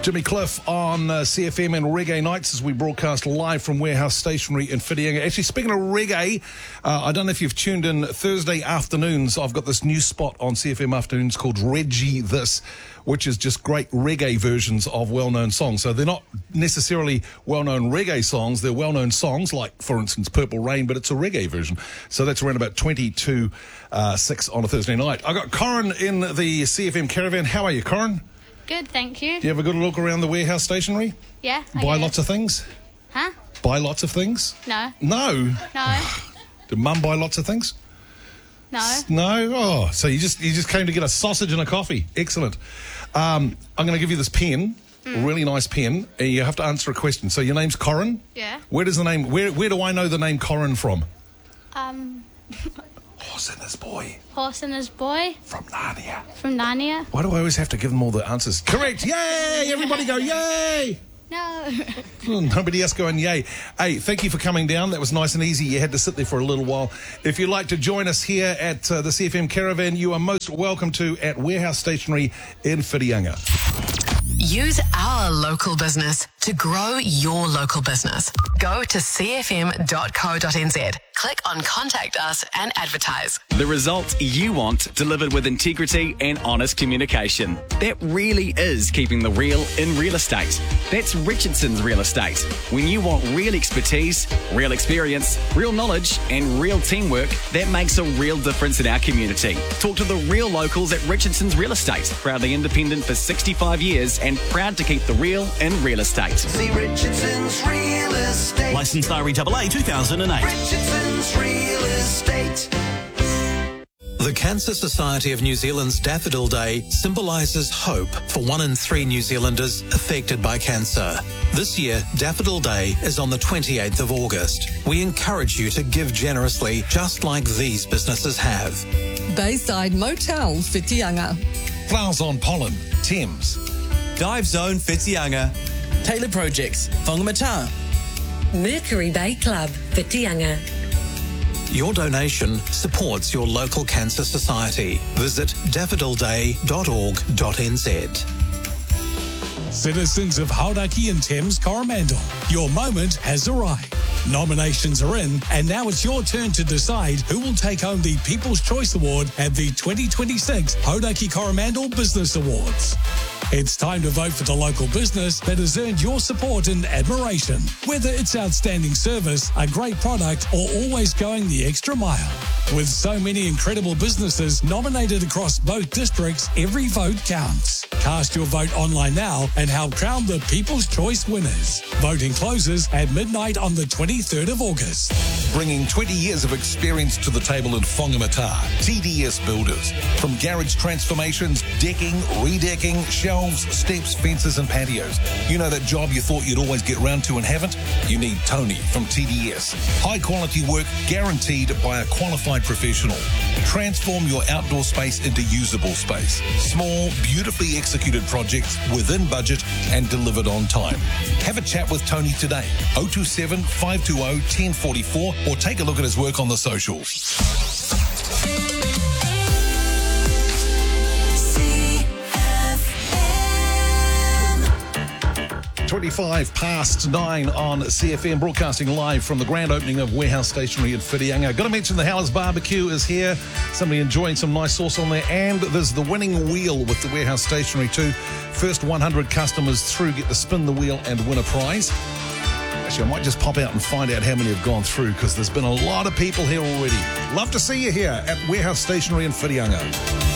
Jimmy Cliff on CFM and Reggae Nights as we broadcast live from Warehouse Stationery in Whitianga. Actually, speaking of reggae, I don't know if you've tuned in Thursday afternoons. I've got this new spot on CFM afternoons called Reggie This, which is just great reggae versions of well-known songs. So they're not necessarily well-known reggae songs. They're well-known songs like, for instance, Purple Rain, but it's a reggae version. So that's around about 20 to 6 on a Thursday night. I got Corin in the CFM caravan. How are you, Corin? Good, thank you. Do you have a good look around the Warehouse Stationery? Yeah. Buy lots of things? Huh? Buy lots of things? No. No? No. Did Mum buy lots of things? No. No? Oh, so you just came to get a sausage and a coffee. Excellent. I'm going to give you this pen, a really nice pen, and you have to answer a question. So your name's Corin? Yeah. Where does the name? Where do I know the name Corin from? Horse and His Boy. Horse and His Boy. From Narnia. From Narnia. Why do I always have to give them all the answers? Correct. Yay! Everybody go yay! No. Nobody else going yay. Hey, thank you for coming down. That was nice and easy. You had to sit there for a little while. If you'd like to join us here at the CFM Caravan, you are most welcome to at Warehouse Stationery in Whitianga. Use our local business to grow your local business. Go to cfm.co.nz. Click on Contact Us and advertise. The results you want delivered with integrity and honest communication. That really is keeping the real in real estate. That's Richardson's Real Estate. When you want real expertise, real experience, real knowledge, and real teamwork, that makes a real difference in our community. Talk to the real locals at Richardson's Real Estate. Proudly independent for 65 years and proud to keep the real in real estate. See Richardson's Real Estate. Licensed REAA 2008. Richardson's Real Estate. The Cancer Society of New Zealand's Daffodil Day symbolises hope for 1 in 3 New Zealanders affected by cancer. This year, Daffodil Day is on the 28th of August. We encourage you to give generously, just like these businesses have. Bayside Motel, Whitianga. Flowers on Pollen, Thames. Dive Zone Whitianga. Taylor Projects, Whangamata. Mercury Bay Club, Whitianga. Your donation supports your local cancer society. Visit daffodilday.org.nz. Citizens of Hauraki and Thames Coromandel, your moment has arrived. Nominations are in, and now it's your turn to decide who will take home the People's Choice Award at the 2026 Hauraki Coromandel Business Awards. It's time to vote for the local business that has earned your support and admiration. Whether it's outstanding service, a great product, or always going the extra mile. With so many incredible businesses nominated across both districts, every vote counts. Cast your vote online now and help crown the People's Choice winners. Voting closes at midnight on the 23rd of August. Bringing 20 years of experience to the table in Whangamata, TDS Builders. From garage transformations, decking, redecking, shelves, steps, fences and patios. You know that job you thought you'd always get round to and haven't? You need Tony from TDS. High quality work guaranteed by a qualified professional. Transform your outdoor space into usable space. Small, beautifully executed projects within budget and delivered on time. Have a chat with Tony today. 027 520 1044 or take a look at his work on the socials. 9:25 on CFM, broadcasting live from the grand opening of Warehouse Stationery in Whitianga. Got to mention the Howler's Barbecue is here. Somebody enjoying some nice sauce on there. And there's the winning wheel with the Warehouse Stationery too. First 100 customers through get to spin the wheel and win a prize. Actually, I might just pop out and find out how many have gone through because there's been a lot of people here already. Love to see you here at Warehouse Stationery in Whitianga.